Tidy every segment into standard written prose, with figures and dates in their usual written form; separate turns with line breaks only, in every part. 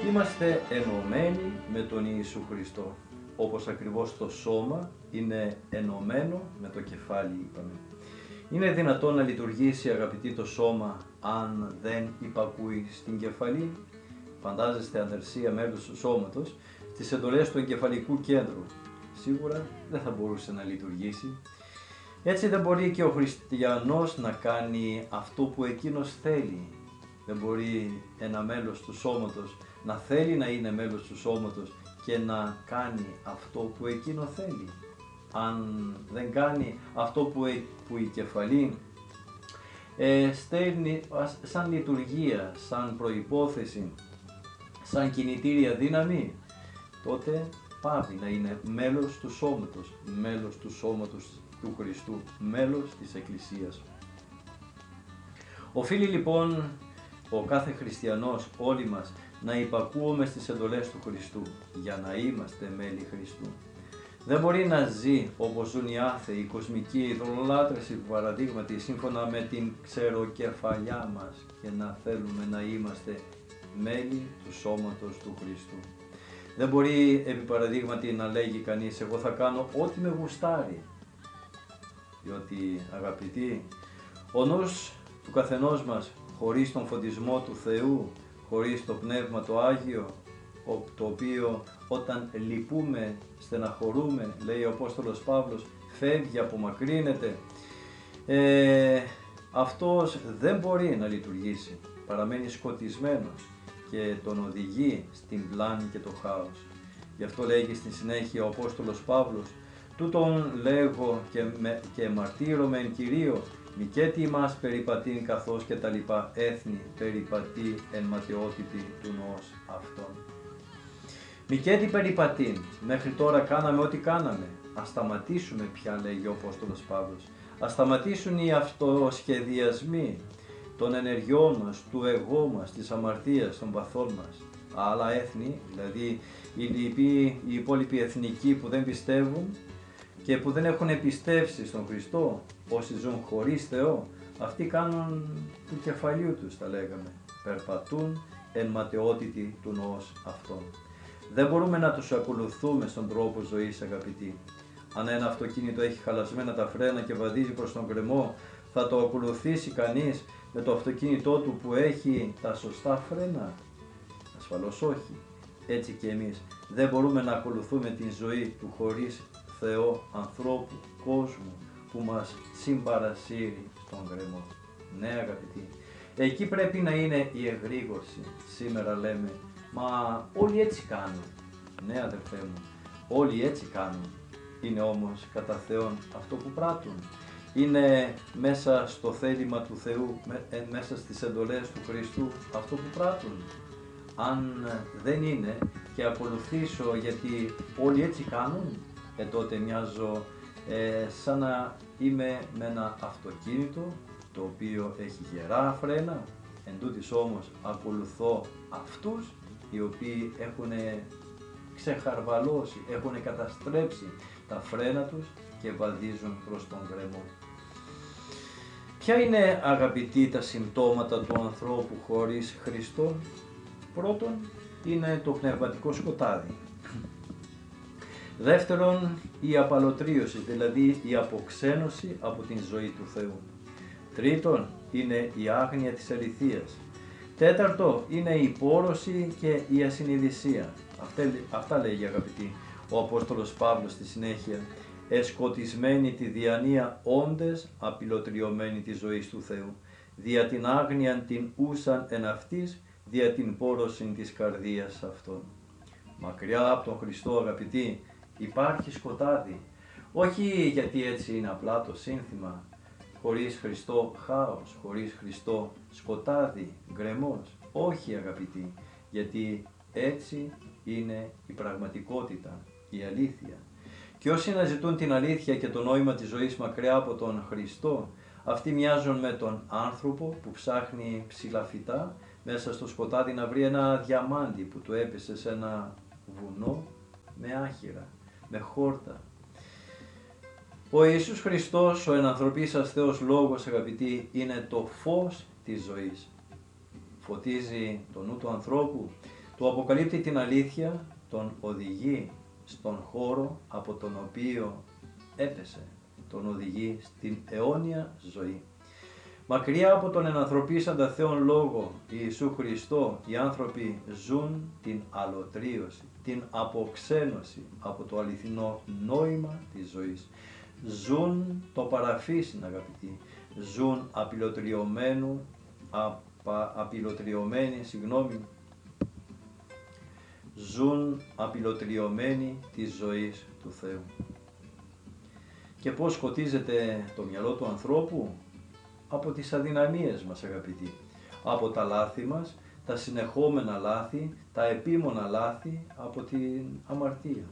Είμαστε ενωμένοι με τον Ιησού Χριστό, όπως ακριβώς το σώμα είναι ενωμένο με το κεφάλι, είπαμε. Είναι δυνατόν να λειτουργήσει, αγαπητοί, το σώμα αν δεν υπακούει στην κεφαλή? Φαντάζεστε, αδερσία, μέλος του σώματος στις εντολές του εγκεφαλικού κέντρου? Σίγουρα δεν θα μπορούσε να λειτουργήσει. Έτσι δεν μπορεί και ο χριστιανός να κάνει αυτό που εκείνος θέλει. Δεν μπορεί ένα μέλος του σώματος να θέλει να είναι μέλος του σώματος και να κάνει αυτό που εκείνο θέλει. Αν δεν κάνει αυτό που η κεφαλή στέλνει σαν λειτουργία, σαν προϋπόθεση, σαν κινητήρια δύναμη, τότε πάβει να είναι μέλος του σώματος του Χριστού, μέλος της Εκκλησίας. Οφείλει λοιπόν ο κάθε χριστιανός, όλοι μας, να υπακούουμε στις εντολές του Χριστού για να είμαστε μέλη Χριστού. Δεν μπορεί να ζει όπως ζουν οι άθεοι, οι κοσμικοί, οι ειδωλολάτρες, οι παραδείγματι, σύμφωνα με την ξεροκεφαλιά μας και να θέλουμε να είμαστε μέλη του σώματος του Χριστού. Δεν μπορεί, επί παραδείγματι, να λέγει κανείς «εγώ θα κάνω ό,τι με γουστάρει». Διότι, αγαπητοί, ο νους του καθενός μας, χωρίς τον φωτισμό του Θεού, χωρίς το Πνεύμα το Άγιο, το οποίο όταν λυπούμε, στεναχωρούμε, λέει ο Απόστολος Παύλος, φεύγει, απομακρύνεται, αυτός δεν μπορεί να λειτουργήσει, παραμένει σκοτισμένος και τον οδηγεί στην πλάνη και το χάος. Γι' αυτό λέγει στη συνέχεια ο Απόστολος Παύλος, τούτον λέγω και μαρτύρομαι εν Κυρίω, μικέτι ημάς περιπατήν καθώς και τα λοιπά έθνη περιπατεί εν ματαιότητη του νόος αυτών. Μικέτι περιπατήν, μέχρι τώρα κάναμε ό,τι κάναμε. Ας σταματήσουμε πια, λέγει ο Απόστολος Παύλος. Ας σταματήσουν οι αυτοσχεδιασμοί των ενεργειών μας, του εγώ μας, της αμαρτίας, των παθών μας. Άλλα έθνη, δηλαδή οι υπόλοιποι εθνικοί που δεν πιστεύουν και που δεν έχουν επιστεύσει στον Χριστό, όσοι ζουν χωρίς Θεό, αυτοί κάνουν του κεφαλιού τους, τα λέγαμε. Περπατούν εν ματαιότητη του νόος αυτών. Δεν μπορούμε να τους ακολουθούμε στον τρόπο ζωής, αγαπητοί. Αν ένα αυτοκίνητο έχει χαλασμένα τα φρένα και βαδίζει προς τον γκρεμό, θα το ακολουθήσει κανείς με το αυτοκίνητό του που έχει τα σωστά φρένα? Ασφαλώς όχι. Έτσι και εμείς δεν μπορούμε να ακολουθούμε την ζωή του χωρίς Θεό, ανθρώπου, κόσμου που μας συμπαρασύρει στον γκρεμό. Ναι, αγαπητοί, εκεί πρέπει να είναι η εγρήγορση. Σήμερα λέμε, μα όλοι έτσι κάνουν. Ναι, αδερφέ μου, όλοι έτσι κάνουν. Είναι όμως κατά Θεόν αυτό που πράττουν? Είναι μέσα στο θέλημα του Θεού, μέσα στις εντολές του Χριστού αυτό που πράττουν? Αν δεν είναι και ακολουθήσω γιατί όλοι έτσι κάνουν, τότε μοιάζω σαν να είμαι με ένα αυτοκίνητο το οποίο έχει γερά φρένα, εν τούτοις όμως ακολουθώ αυτούς οι οποίοι έχουν ξεχαρβαλώσει, έχουν καταστρέψει τα φρένα τους και βαδίζουν προς τον γκρεμό. Ποια είναι, αγαπητοί, τα συμπτώματα του ανθρώπου χωρίς Χριστό? Πρώτον, είναι το πνευματικό σκοτάδι. Δεύτερον, η απαλωτρίωση, δηλαδή η αποξένωση από την ζωή του Θεού. Τρίτον, είναι η άγνοια της αληθείας. Τέταρτο, είναι η πόρωση και η ασυνειδησία. Αυτά λέγει, αγαπητοί, ο Απόστολος Παύλος στη συνέχεια. Εσκοτισμένοι τη διανία όντες, απειλωτριωμένοι τη ζωή του Θεού. Δια την άγνοιαν την ούσαν εν αυτής, δια την πόρωσιν της καρδίας αυτών. Μακριά από τον Χριστό, αγαπητοί, υπάρχει σκοτάδι. Όχι γιατί έτσι είναι απλά το σύνθημα. Χωρίς Χριστό χάος, χωρίς Χριστό σκοτάδι, γκρεμός. Όχι, αγαπητοί, γιατί έτσι είναι η πραγματικότητα, η αλήθεια. Και όσοι αναζητούν την αλήθεια και το νόημα της ζωής μακριά από τον Χριστό, αυτοί μοιάζουν με τον άνθρωπο που ψάχνει ψηλαφιτά μέσα στο σκοτάδι να βρει ένα διαμάντι που του έπεσε σε ένα βουνό με άχυρα, με χόρτα. Ο Ιησούς Χριστός, ο ενανθρωπίσας Θεός Λόγος, αγαπητοί, είναι το φως της ζωής. Φωτίζει το νου του ανθρώπου, Του αποκαλύπτει την αλήθεια, τον οδηγεί στον χώρο από τον οποίο έπεσε, τον οδηγεί στην αιώνια ζωή. Μακριά από τον ενανθρωπίσαντα Θεόν Λόγο Ιησού Χριστό, οι άνθρωποι ζουν την αλωτρίωση, την αποξένωση από το αληθινό νόημα της ζωής. Ζουν το παραφύσιν, αγαπητοί, ζουν ζουν απειλωτριωμένοι της ζωής του Θεού. Και πώς σκοτίζεται το μυαλό του ανθρώπου? Από τις αδυναμίες μας, αγαπητοί, από τα λάθη μας, τα συνεχόμενα λάθη, τα επίμονα λάθη, από την αμαρτία.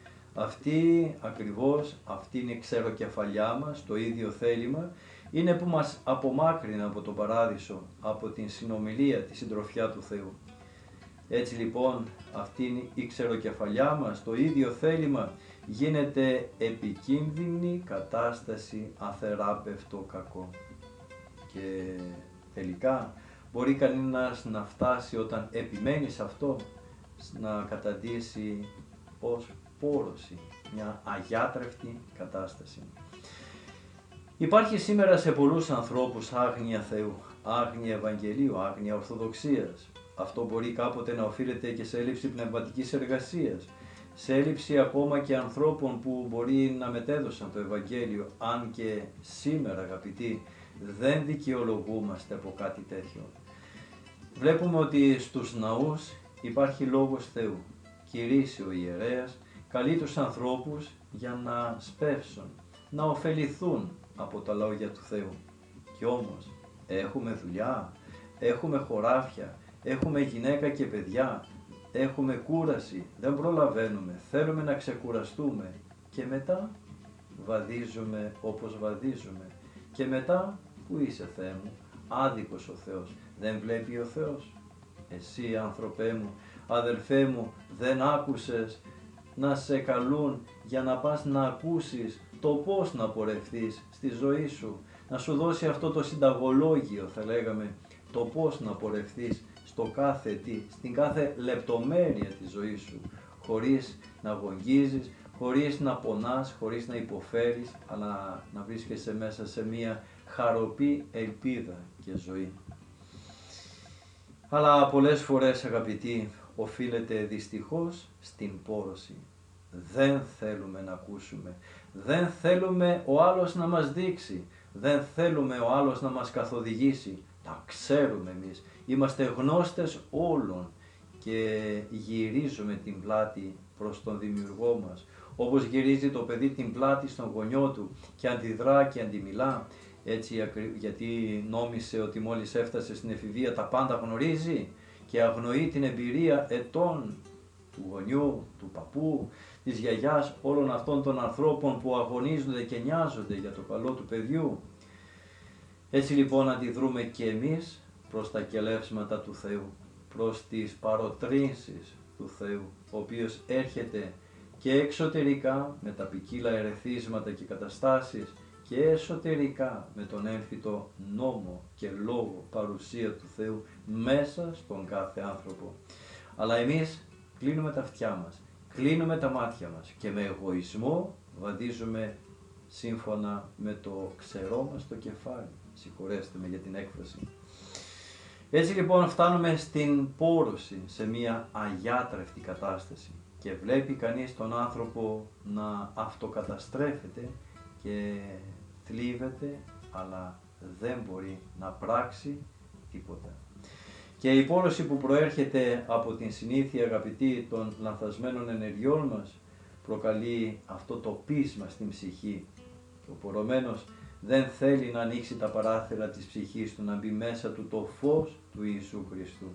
Αυτή είναι η ξεροκεφαλιά μας, το ίδιο θέλημα, είναι που μας απομάκρυνε από τον παράδεισο, από την συνομιλία, τη συντροφιά του Θεού. Έτσι λοιπόν, αυτή είναι η ξεροκεφαλιά μας, το ίδιο θέλημα, γίνεται επικίνδυνη κατάσταση, αθεράπευτο κακό. Και τελικά μπορεί κανένας να φτάσει, όταν επιμένει σε αυτό, να καταντήσει ως πόρωση, μια αγιάτρευτη κατάσταση. Υπάρχει σήμερα σε πολλούς ανθρώπους άγνοια Θεού, άγνοια Ευαγγελίου, άγνοια Ορθοδοξίας. Αυτό μπορεί κάποτε να οφείλεται και σε έλλειψη πνευματικής εργασίας, σε έλλειψη ακόμα και ανθρώπων που μπορεί να μετέδωσαν το Ευαγγέλιο, αν και σήμερα, αγαπητοί, δεν δικαιολογούμαστε από κάτι τέτοιο. Βλέπουμε ότι στους ναούς υπάρχει λόγος Θεού. Κηρύσσει ο ιερέας, καλεί τους ανθρώπους για να σπεύσουν, να ωφεληθούν από τα λόγια του Θεού. Κι όμως έχουμε δουλειά, έχουμε χωράφια, έχουμε γυναίκα και παιδιά, έχουμε κούραση, δεν προλαβαίνουμε, θέλουμε να ξεκουραστούμε και μετά βαδίζουμε όπως βαδίζουμε. Και μετά, πού είσαι Θεέ μου? Άδικος ο Θεός, δεν βλέπει ο Θεός? Εσύ άνθρωπέ μου, αδελφέ μου, δεν άκουσες να σε καλούν για να πας να ακούσεις το πώς να πορευθείς στη ζωή σου, να σου δώσει αυτό το συνταγολόγιο, θα λέγαμε, το πώς να πορευθείς στο κάθε τι, στην κάθε λεπτομέρεια της ζωής σου, χωρίς να αγωνίζεις, χωρίς να πονάς, χωρίς να υποφέρεις, αλλά να βρίσκεσαι μέσα σε μία χαροπή ελπίδα και ζωή. Αλλά πολλές φορές, αγαπητοί, οφείλεται δυστυχώς στην πόρωση. Δεν θέλουμε να ακούσουμε, δεν θέλουμε ο άλλος να μας δείξει, δεν θέλουμε ο άλλος να μας καθοδηγήσει. Τα ξέρουμε εμείς, είμαστε γνώστες όλων και γυρίζουμε την πλάτη προς τον Δημιουργό μας. Όπως γυρίζει το παιδί την πλάτη στον γονιό του και αντιδρά και αντιμιλά, έτσι γιατί νόμισε ότι μόλις έφτασε στην εφηβεία τα πάντα γνωρίζει και αγνοεί την εμπειρία ετών του γονιού, του παππού, της γιαγιάς, όλων αυτών των ανθρώπων που αγωνίζονται και νοιάζονται για το καλό του παιδιού. Έτσι λοιπόν αντιδρούμε και εμείς προς τα κελεύσματα του Θεού, προς τις παροτρύνσεις του Θεού, ο οποίος έρχεται και εξωτερικά με τα ποικίλα ερεθίσματα και καταστάσεις και εσωτερικά με τον έμφυτο νόμο και λόγο παρουσία του Θεού μέσα στον κάθε άνθρωπο. Αλλά εμείς κλείνουμε τα αυτιά μας, κλείνουμε τα μάτια μας και με εγωισμό βαδίζουμε σύμφωνα με το ξερό μας το κεφάλι. Συγχωρέστε με για την έκφραση. Έτσι λοιπόν φτάνουμε στην πόρωση, σε μια αγιάτρευτη κατάσταση και βλέπει κανείς τον άνθρωπο να αυτοκαταστρέφεται και θλίβεται, αλλά δεν μπορεί να πράξει τίποτα. Και η πόρωση που προέρχεται από την συνήθεια, αγαπητοί, των λανθασμένων ενεργειών μας προκαλεί αυτό το πείσμα στην ψυχή. Ο πορωμένος δεν θέλει να ανοίξει τα παράθυρα της ψυχής του, να μπει μέσα του το φως του Ιησού Χριστού.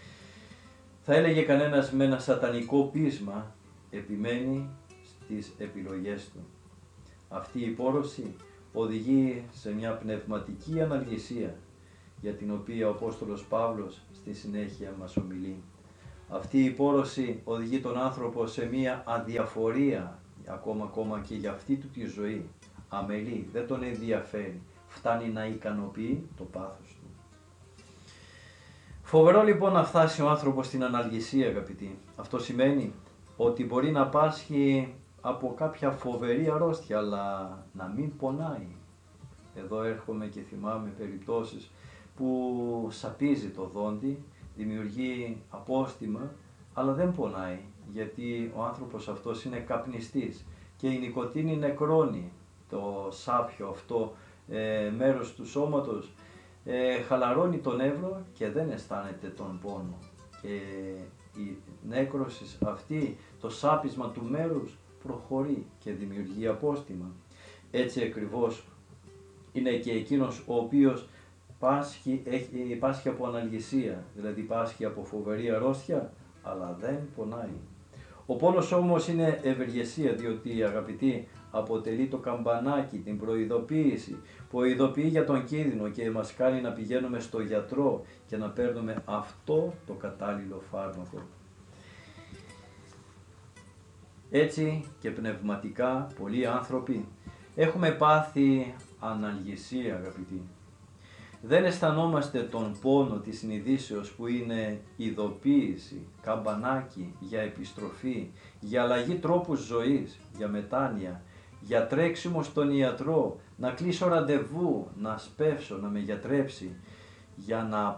Θα έλεγε κανένας με ένα σατανικό πείσμα, επιμένει στις επιλογές του. Αυτή η πόρωση οδηγεί σε μια πνευματική αναλγησία, για την οποία ο Απόστολος Παύλος στη συνέχεια μας ομιλεί. Αυτή η πόρωση οδηγεί τον άνθρωπο σε μια αδιαφορία, ακόμα και για αυτή του τη ζωή. Αμελεί, δεν τον ενδιαφέρει, φτάνει να ικανοποιεί το πάθος του. Φοβερό λοιπόν να φτάσει ο άνθρωπος στην αναλγησία, αγαπητοί. Αυτό σημαίνει ότι μπορεί να πάσχει από κάποια φοβερή αρρώστια, αλλά να μην πονάει. Εδώ έρχομαι και θυμάμαι περιπτώσεις που σαπίζει το δόντι, δημιουργεί απόστημα, αλλά δεν πονάει, γιατί ο άνθρωπος αυτός είναι καπνιστής και η νοικοτήνη νεκρώνει το σάπιο αυτό μέρος του σώματος, χαλαρώνει τον νεύρο και δεν αισθάνεται τον πόνο. Και η νέκρωση αυτή, το σάπισμα του μέρους προχωρεί και δημιουργεί απόστημα. Έτσι ακριβώς είναι και εκείνος ο οποίος πάσχει από αναλγησία, δηλαδή πάσχει από φοβερή αρρώστια, αλλά δεν πονάει. Ο πόνος όμως είναι ευεργεσία, διότι, αγαπητοί, αποτελεί το καμπανάκι, την προειδοποίηση που ειδοποιεί για τον κίνδυνο και μας κάνει να πηγαίνουμε στο γιατρό και να παίρνουμε αυτό το κατάλληλο φάρμακο. Έτσι και πνευματικά πολλοί άνθρωποι έχουμε πάθει αναλγησία, αγαπητοί. Δεν αισθανόμαστε τον πόνο της συνειδήσεως που είναι ειδοποίηση, καμπανάκι για επιστροφή, για αλλαγή τρόπου ζωής, για μετάνοια, για τρέξιμο στον ιατρό, να κλείσω ραντεβού, να σπεύσω, να με γιατρέψει, για να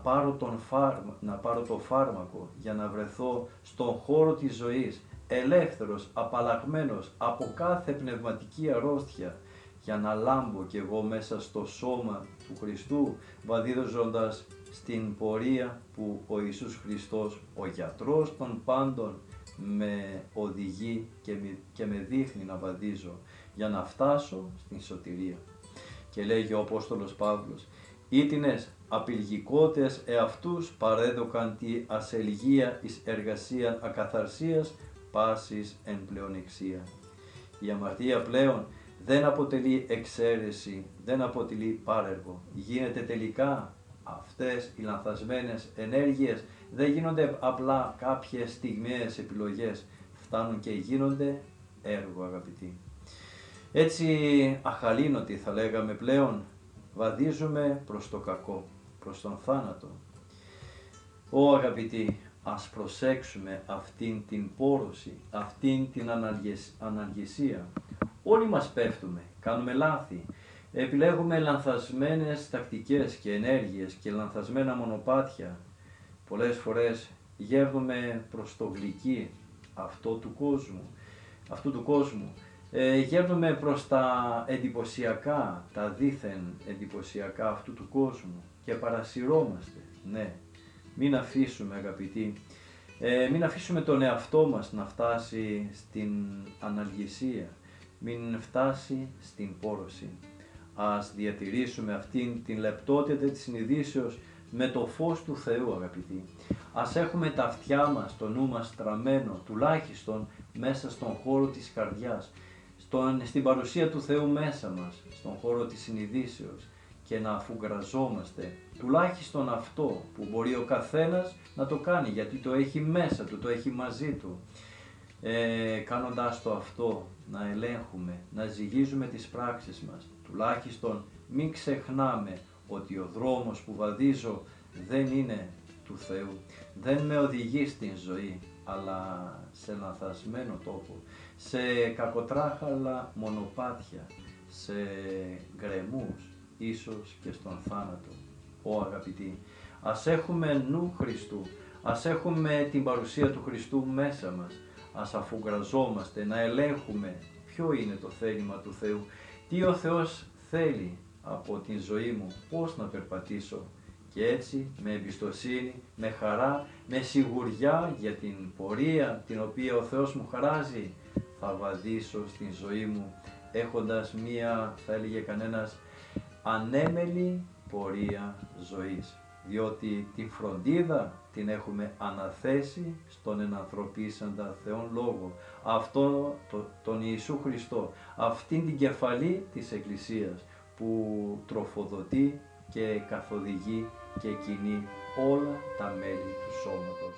πάρω το φάρμακο, για να βρεθώ στον χώρο της ζωής, ελεύθερος, απαλλαγμένος από κάθε πνευματική αρρώστια, για να λάμπω κι εγώ μέσα στο σώμα του Χριστού, βαδίζοντας στην πορεία που ο Ιησούς Χριστός, ο γιατρός των πάντων, με οδηγεί και με δείχνει να βαδίζω, για να φτάσω στην σωτηρία. Και λέγει ο Απόστολος Παύλος, «Ήτινες απειλγικότες εαυτούς παρέδωκαν τη ασελγία εις εργασίαν ακαθαρσίας πάσης εν πλεονεξία». Η αμαρτία πλέον δεν αποτελεί εξαίρεση, δεν αποτελεί πάρεργο. Γίνεται τελικά, αυτές οι λανθασμένες ενέργειες δεν γίνονται απλά κάποιες στιγμιαίες επιλογές, φτάνουν και γίνονται έργο, αγαπητοί. Έτσι αχαλήνωτοι θα λέγαμε πλέον, βαδίζουμε προς το κακό, προς τον θάνατο. Αγαπητοί, ας προσέξουμε αυτήν την πόρωση, αυτήν την αναλγησία. Όλοι μας πέφτουμε, κάνουμε λάθη, επιλέγουμε λανθασμένες τακτικές και ενέργειες και λανθασμένα μονοπάτια. Πολλές φορές γέρνουμε προς το γλυκύ αυτού του κόσμου. Γέρνουμε προς τα εντυπωσιακά, τα δήθεν εντυπωσιακά αυτού του κόσμου και παρασυρώμαστε. Ναι, μην αφήσουμε, αγαπητοί, μην αφήσουμε τον εαυτό μας να φτάσει στην αναλγησία, μην φτάσει στην πόρωση. Ας διατηρήσουμε αυτήν την λεπτότητα της συνειδήσεως με το φως του Θεού, αγαπητοί. Ας έχουμε τα αυτιά μας, το νου μας στραμμένο, τουλάχιστον μέσα στον χώρο της καρδιάς, στην παρουσία του Θεού μέσα μας, στον χώρο της συνειδήσεως, και να αφουγκραζόμαστε τουλάχιστον αυτό που μπορεί ο καθένας να το κάνει, γιατί το έχει μέσα του, το έχει μαζί του. Κάνοντας το αυτό, να ελέγχουμε, να ζυγίζουμε τις πράξεις μας, τουλάχιστον μην ξεχνάμε ότι ο δρόμος που βαδίζω δεν είναι του Θεού, δεν με οδηγεί στην ζωή, αλλά σε λανθασμένο τόπο, σε κακοτράχαλα μονοπάτια, σε γκρεμούς, ίσως και στον θάνατο. Αγαπητοί, ας έχουμε νου Χριστού, ας έχουμε την παρουσία του Χριστού μέσα μας, ας αφουγκραζόμαστε, να ελέγχουμε ποιο είναι το θέλημα του Θεού, τι ο Θεός θέλει από την ζωή μου, πώς να περπατήσω, και έτσι με εμπιστοσύνη, με χαρά, με σιγουριά για την πορεία την οποία ο Θεός μου χαράζει, θα βαδίσω στην ζωή μου έχοντας μία, θα έλεγε κανένας, ανέμελη πορεία ζωής, διότι την φροντίδα την έχουμε αναθέσει στον ενανθρωπίσαντα Θεόν Λόγο, τον Ιησού Χριστό, αυτήν την κεφαλή της Εκκλησίας που τροφοδοτεί και καθοδηγεί και κινεί όλα τα μέλη του σώματος.